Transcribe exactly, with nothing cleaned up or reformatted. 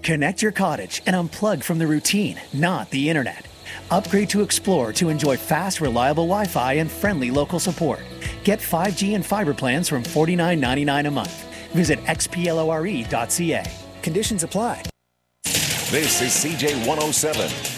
Connect your cottage and unplug from the routine, not the internet. Upgrade to Explore to enjoy fast, reliable Wi-Fi and friendly local support. Get five G and fiber plans from forty-nine ninety-nine a month. Visit x p lore dot c a. Conditions apply. This is C J one oh seven,